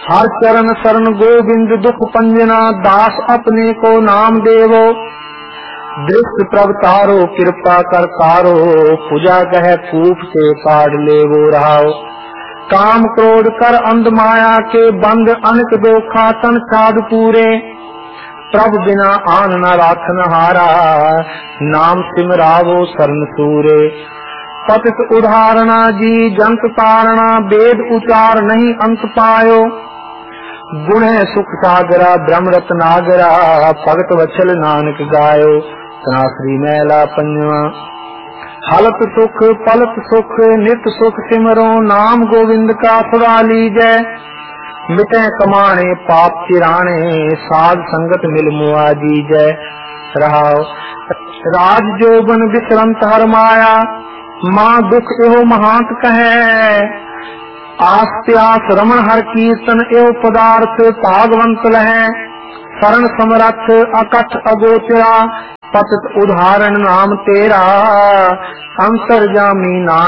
हर चरण शरण गोविंद दुख पंजना, दास अपने को नाम देवो। दृष्ट प्रभतारो कृपा कर तारो, पूजा कह कूप से काढ़ लेवो रहाओ। काम क्रोध कर अंध माया के, बंद अनक दोखा तन साध पूरे। प्रभु बिना आन न राखन हारा, नाम सिमरावो शरण सूरे। पतित उदाहरणा जी जंत तारणा, वेद उचार नहीं अंत पायो। गुण है सुख सागरा ब्रह्म रत्नागरा, भगत वचल नानक गायो। तनाश्री मैला पंजवा। हलत सुख पलत सुख नित सुख सिमरो, नाम गोविंद का सदा लीजै। मिटे कमाने पाप चिराने, साध संगत मिल मुआ दीजै। रहाओ राज जोबन विश्रंत हर माया, माँ दुख एहो महांत कहे। आस प्यास रमन हर कीर्तन, एहो पदार्थ भागवंत लहे। शरण समरथ अकथ अगोचरा, पतित उदाहरण नाम तेरा। अंतर्जामी नाम